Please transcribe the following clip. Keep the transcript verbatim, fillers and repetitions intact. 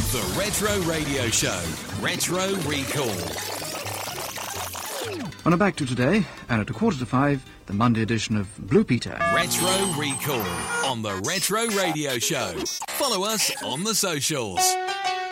The Retro Radio Show, Retro Recall. On a back to today, and at a quarter to five, the Monday edition of Blue Peter. Retro Recall on the Retro Radio Show. Follow us on the socials.